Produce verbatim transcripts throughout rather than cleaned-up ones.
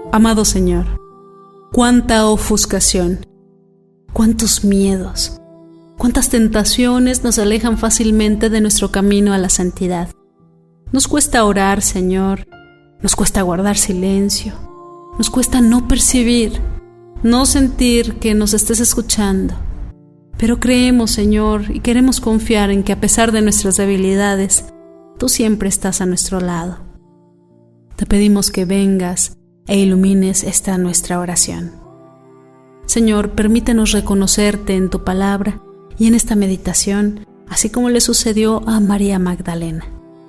Amado Señor, cuánta ofuscación, cuántos miedos, cuántas tentaciones nos alejan fácilmente de nuestro camino a la santidad. Nos cuesta orar, Señor, nos cuesta guardar silencio, nos cuesta no percibir, no sentir que nos estés escuchando. Pero creemos, Señor, y queremos confiar en que a pesar de nuestras debilidades, tú siempre estás a nuestro lado. Te pedimos que vengas e ilumines esta nuestra oración. Señor, permítenos reconocerte en tu palabra y en esta meditación, así como le sucedió a María Magdalena.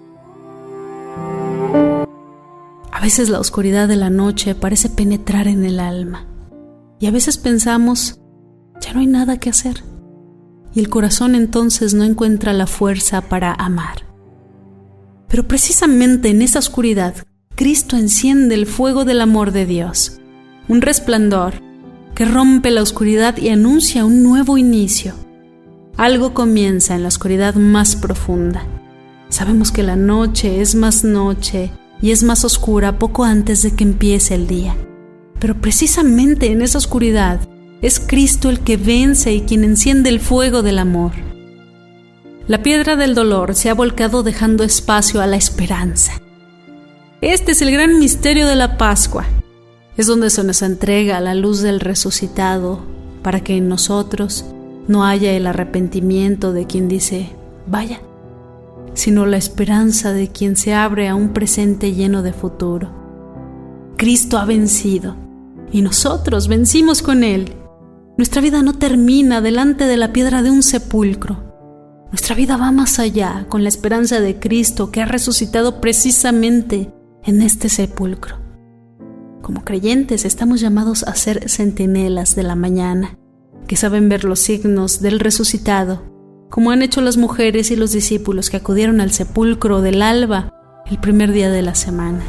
A veces la oscuridad de la noche parece penetrar en el alma, y a veces pensamos, ya no hay nada que hacer, y el corazón entonces no encuentra la fuerza para amar. Pero precisamente en esa oscuridad, Cristo enciende el fuego del amor de Dios, un resplandor que rompe la oscuridad y anuncia un nuevo inicio. Algo comienza en la oscuridad más profunda. Sabemos que la noche es más noche y es más oscura poco antes de que empiece el día. Pero precisamente en esa oscuridad es Cristo el que vence y quien enciende el fuego del amor. La piedra del dolor se ha volcado dejando espacio a la esperanza. Este es el gran misterio de la Pascua. Es donde se nos entrega la luz del resucitado para que en nosotros no haya el arrepentimiento de quien dice, vaya, sino la esperanza de quien se abre a un presente lleno de futuro. Cristo ha vencido y nosotros vencimos con Él. Nuestra vida no termina delante de la piedra de un sepulcro. Nuestra vida va más allá con la esperanza de Cristo que ha resucitado precisamente en este sepulcro. Como creyentes estamos llamados a ser centinelas de la mañana, que saben ver los signos del resucitado, como han hecho las mujeres y los discípulos que acudieron al sepulcro del alba el primer día de la semana.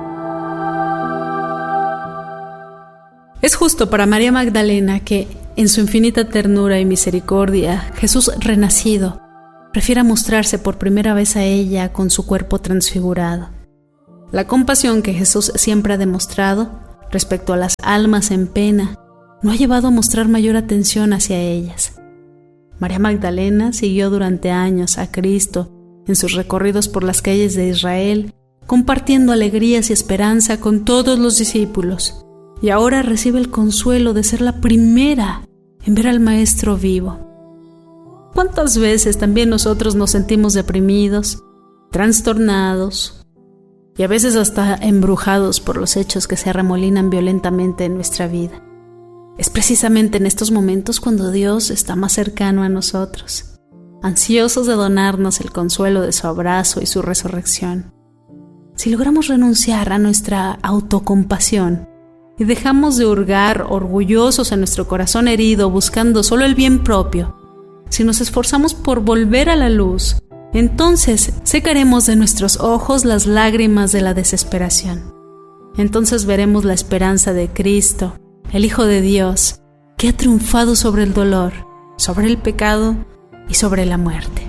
Es justo para María Magdalena que, en su infinita ternura y misericordia, Jesús renacido prefiera mostrarse por primera vez a ella con su cuerpo transfigurado. La compasión que Jesús siempre ha demostrado respecto a las almas en pena no ha llevado a mostrar mayor atención hacia ellas. María Magdalena siguió durante años a Cristo en sus recorridos por las calles de Israel, compartiendo alegrías y esperanza con todos los discípulos, y ahora recibe el consuelo de ser la primera en ver al Maestro vivo. ¿Cuántas veces también nosotros nos sentimos deprimidos, trastornados, y a veces hasta embrujados por los hechos que se arremolinan violentamente en nuestra vida? Es precisamente en estos momentos cuando Dios está más cercano a nosotros, ansiosos de donarnos el consuelo de su abrazo y su resurrección. Si logramos renunciar a nuestra autocompasión y dejamos de hurgar orgullosos en nuestro corazón herido buscando solo el bien propio, si nos esforzamos por volver a la luz, entonces secaremos de nuestros ojos las lágrimas de la desesperación. Entonces veremos la esperanza de Cristo, el Hijo de Dios, que ha triunfado sobre el dolor, sobre el pecado y sobre la muerte.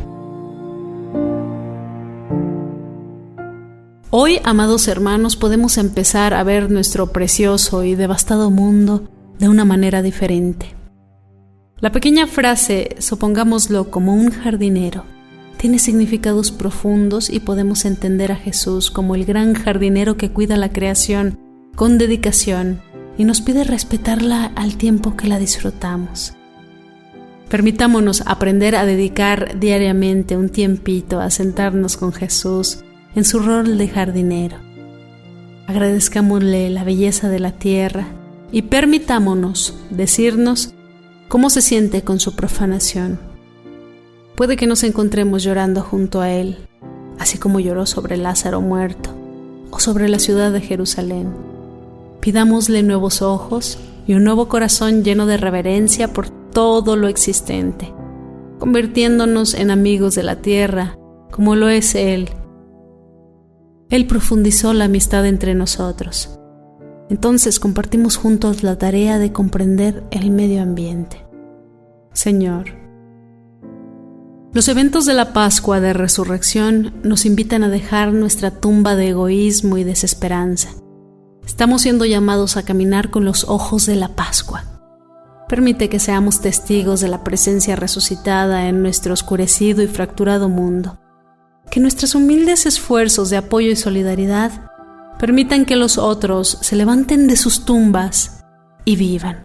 Hoy, amados hermanos, podemos empezar a ver nuestro precioso y devastado mundo de una manera diferente. La pequeña frase, supongámoslo como un jardinero, tiene significados profundos y podemos entender a Jesús como el gran jardinero que cuida la creación con dedicación y nos pide respetarla al tiempo que la disfrutamos. Permitámonos aprender a dedicar diariamente un tiempito a sentarnos con Jesús en su rol de jardinero. Agradezcámosle la belleza de la tierra y permitámonos decirnos cómo se siente con su profanación. Puede que nos encontremos llorando junto a Él, así como lloró sobre Lázaro muerto o sobre la ciudad de Jerusalén. Pidámosle nuevos ojos y un nuevo corazón lleno de reverencia por todo lo existente, convirtiéndonos en amigos de la tierra, como lo es Él. Él profundizó la amistad entre nosotros. Entonces compartimos juntos la tarea de comprender el medio ambiente. Señor, los eventos de la Pascua de Resurrección nos invitan a dejar nuestra tumba de egoísmo y desesperanza. Estamos siendo llamados a caminar con los ojos de la Pascua. Permite que seamos testigos de la presencia resucitada en nuestro oscurecido y fracturado mundo. Que nuestros humildes esfuerzos de apoyo y solidaridad permitan que los otros se levanten de sus tumbas y vivan.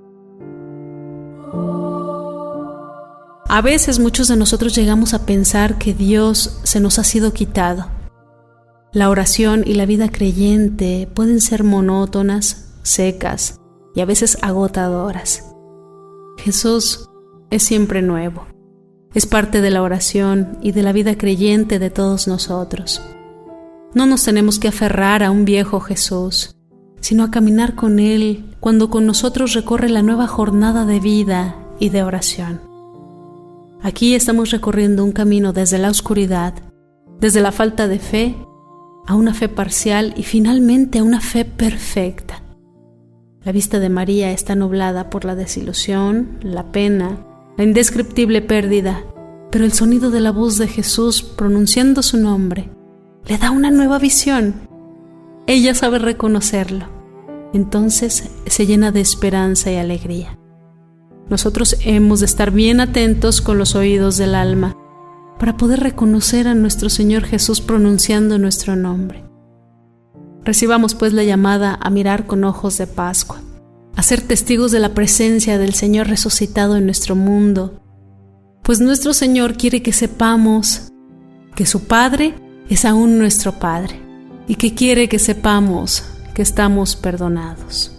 A veces muchos de nosotros llegamos a pensar que Dios se nos ha sido quitado. La oración y la vida creyente pueden ser monótonas, secas y a veces agotadoras. Jesús es siempre nuevo. Es parte de la oración y de la vida creyente de todos nosotros. No nos tenemos que aferrar a un viejo Jesús, sino a caminar con Él cuando con nosotros recorre la nueva jornada de vida y de oración. Aquí estamos recorriendo un camino desde la oscuridad, desde la falta de fe, a una fe parcial y finalmente a una fe perfecta. La vista de María está nublada por la desilusión, la pena, la indescriptible pérdida, pero el sonido de la voz de Jesús pronunciando su nombre le da una nueva visión. Ella sabe reconocerlo. Entonces se llena de esperanza y alegría. Nosotros hemos de estar bien atentos con los oídos del alma para poder reconocer a nuestro Señor Jesús pronunciando nuestro nombre. Recibamos pues la llamada a mirar con ojos de Pascua, a ser testigos de la presencia del Señor resucitado en nuestro mundo, pues nuestro Señor quiere que sepamos que su Padre es aún nuestro Padre y que quiere que sepamos que estamos perdonados.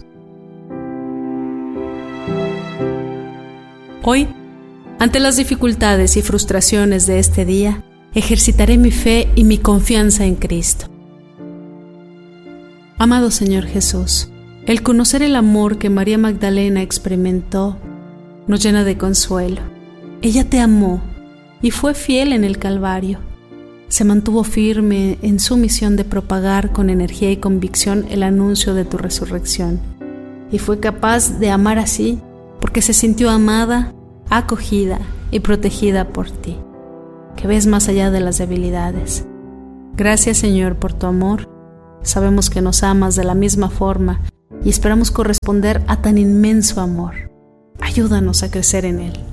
Hoy, ante las dificultades y frustraciones de este día, ejercitaré mi fe y mi confianza en Cristo. Amado Señor Jesús, el conocer el amor que María Magdalena experimentó nos llena de consuelo. Ella te amó y fue fiel en el Calvario. Se mantuvo firme en su misión de propagar con energía y convicción el anuncio de tu resurrección. Y fue capaz de amar así porque se sintió amada, acogida y protegida por ti, que ves más allá de las debilidades. Gracias, Señor, por tu amor. Sabemos que nos amas de la misma forma y esperamos corresponder a tan inmenso amor. Ayúdanos a crecer en él.